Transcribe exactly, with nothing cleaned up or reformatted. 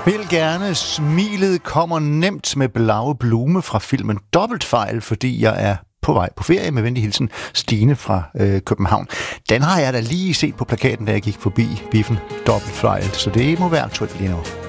Vil gerne. Smilet kommer nemt med Blaue Blume fra filmen Dobbeltfejl, fordi jeg er på vej på ferie. Med venlig hilsen, Stine fra øh, København. Den har jeg da lige set på plakaten, da jeg gik forbi biffen Dobbeltfejl, så det må være aktuelt lige nu.